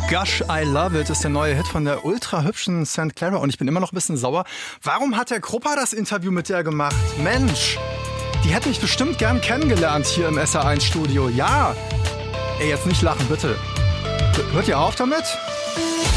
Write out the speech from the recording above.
Gosh, I Love It ist der neue Hit von der ultra hübschen St. Clara und ich bin immer noch ein bisschen sauer. Warum hat der Krupper das Interview mit der gemacht? Mensch, die hätte mich bestimmt gern kennengelernt hier im SR1-Studio. Ja. Ey, jetzt nicht lachen, bitte. Hört ihr auf damit?